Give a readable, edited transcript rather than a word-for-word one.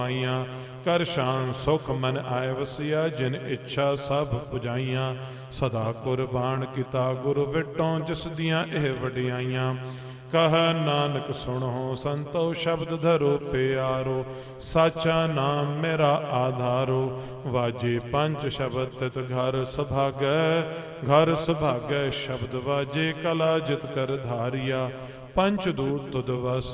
ਆਈਆਂ। ਕਰ ਸ਼ਾਨ ਸੁਖ ਮਨ ਆਏ ਵਸਿਆ, ਜਿਨ ਇੱਛਾ ਸਭ ਪੁਜਾਈਆਂ। ਸਦਾ ਕੁਰਬਾਨ ਕੀਤਾ ਗੁਰ ਵਿਟੋਂ, ਜਿਸ ਦੀਆਂ ਇਹ ਵਡਿਆਈਆਂ। ਕਹ ਨਾਨਕ ਸੁਣੋ ਸੰਤੋ, ਸ਼ਬਦ ਧਰੋ ਪਿਆਰੋ। ਸਾਚਾ ਨਾਮ ਮੇਰਾ ਆਧਾਰੋ, ਵਾਜੇ ਪੰਜ ਸ਼ਬਦ ਤਿਤ ਘਰ ਸੁਭਾਗੈ। ਘਰ ਸੁਭਾਗੈ ਸ਼ਬਦ ਵਾਜੇ, ਕਲਾ ਜਿਤ ਕਰ ਧਾਰਿਆ। ਪੰਚ ਦੂਤ ਤੁਧ ਵਸ